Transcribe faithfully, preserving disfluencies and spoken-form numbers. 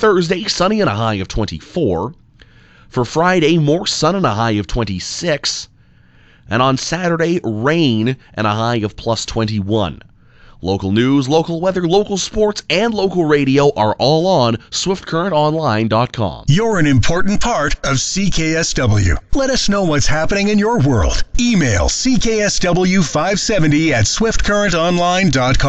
Thursday, sunny and a high of twenty-four. For Friday, more sun and a high of twenty-six. And on Saturday, rain and a high of plus twenty-one. Local news, local weather, local sports, and local radio are all on swift current online dot com. You're an important part of C K S W. Let us know what's happening in your world. Email C K S W five seventy at swift current online dot com.